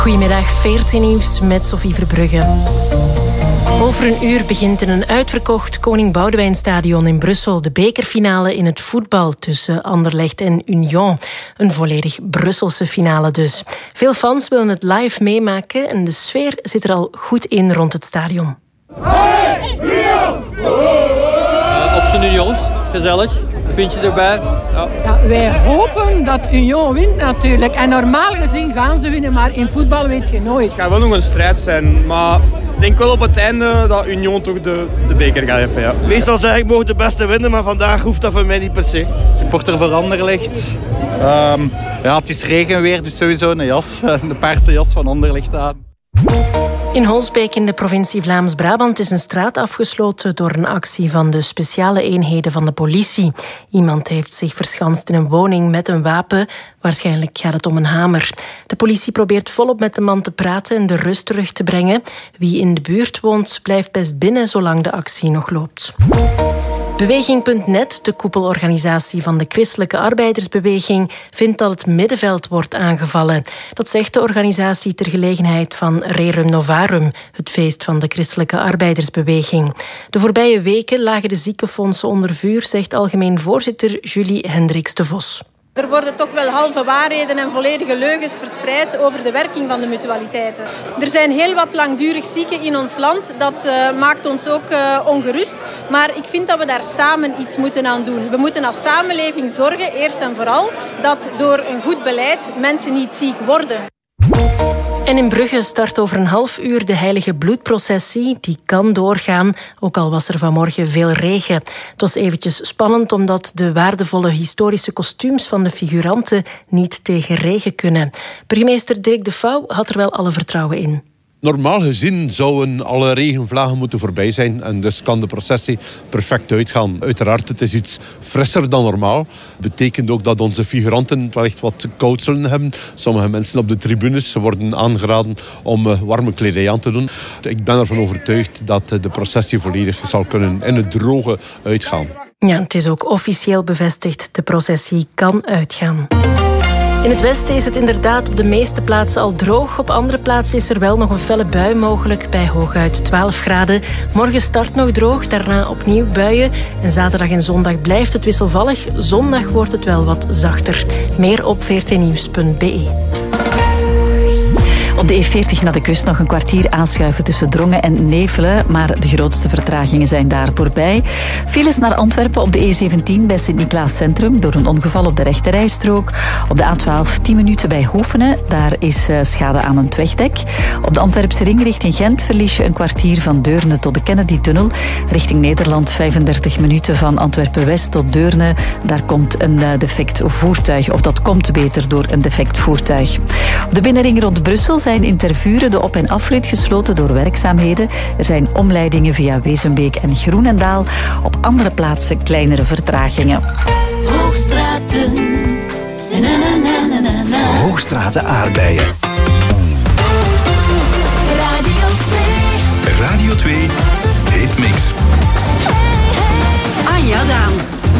Goedemiddag, 14 nieuws met Sophie Verbrugge. Over een uur begint in een uitverkocht Koning Boudewijnstadion in Brussel de bekerfinale in het voetbal tussen Anderlecht en Union. Een volledig Brusselse finale dus. Veel fans willen het live meemaken en de sfeer zit er al goed in rond het stadion. Op zijn Unions, gezellig. Een pintje erbij. Ja, wij hopen dat Union wint natuurlijk. En normaal gezien gaan ze winnen, maar in voetbal weet je nooit. Het gaat wel nog een strijd zijn, maar ik denk wel op het einde dat Union toch de beker gaat hebben. Ja. Meestal zeg ik, mogen de beste winnen, maar vandaag hoeft dat voor mij niet per se. Supporter voor Anderlecht. Ja, het is regenweer, dus sowieso een jas. De paarse jas van Anderlecht aan. In Holsbeek in de provincie Vlaams-Brabant is een straat afgesloten door een actie van de speciale eenheden van de politie. Iemand heeft zich verschanst in een woning met een wapen. Waarschijnlijk gaat het om een hamer. De politie probeert volop met de man te praten en de rust terug te brengen. Wie in de buurt woont, blijft best binnen zolang de actie nog loopt. Beweging.net, de koepelorganisatie van de Christelijke Arbeidersbeweging, vindt dat het middenveld wordt aangevallen. Dat zegt de organisatie ter gelegenheid van Rerum Novarum, het feest van de Christelijke Arbeidersbeweging. De voorbije weken lagen de ziekenfondsen onder vuur, zegt algemeen voorzitter Julie Hendricks de Vos. Er worden toch wel halve waarheden en volledige leugens verspreid over de werking van de mutualiteiten. Er zijn heel wat langdurig zieken in ons land. Dat maakt ons ook ongerust. Maar ik vind dat we daar samen iets moeten aan doen. We moeten als samenleving zorgen, eerst en vooral, dat door een goed beleid mensen niet ziek worden. En in Brugge start over een half uur de heilige bloedprocessie. Die kan doorgaan, ook al was er vanmorgen veel regen. Het was eventjes spannend omdat de waardevolle historische kostuums van de figuranten niet tegen regen kunnen. Burgemeester Dirk de Vouw had er wel alle vertrouwen in. Normaal gezien zouden alle regenvlagen moeten voorbij zijn en dus kan de processie perfect uitgaan. Uiteraard, het is iets frisser dan normaal. Dat betekent ook dat onze figuranten wellicht wat koud zullen hebben. Sommige mensen op de tribunes worden aangeraden om warme kledij aan te doen. Ik ben ervan overtuigd dat de processie volledig zal kunnen in het droge uitgaan. Ja, het is ook officieel bevestigd. De processie kan uitgaan. In het westen is het inderdaad op de meeste plaatsen al droog. Op andere plaatsen is er wel nog een felle bui mogelijk bij hooguit 12 graden. Morgen start nog droog, daarna opnieuw buien. En zaterdag en zondag blijft het wisselvallig. Zondag wordt het wel wat zachter. Meer op 14nieuws.be. Op de E40 naar de kust nog een kwartier aanschuiven tussen Drongen en Nevelen, maar de grootste vertragingen zijn daar voorbij. Files naar Antwerpen op de E17 bij Sint-Niklaas Centrum door een ongeval op de rechterrijstrook. Op de A12 10 minuten bij Hoefenen, daar is schade aan het wegdek. Op de Antwerpse ring richting Gent verlies je een kwartier van Deurne tot de Kennedy-tunnel. Richting Nederland 35 minuten van Antwerpen-West tot Deurne. Daar komt een defect voertuig, of dat komt beter door een defect voertuig. Op de binnenring rond Brussel zijn in Tervuren de op- en afrit gesloten door werkzaamheden. Er zijn omleidingen via Wezenbeek en Groenendaal. Op andere plaatsen kleinere vertragingen. Hoogstraten. Hoogstraten aardbeien. Radio 2 Hitmix. Anja Daams.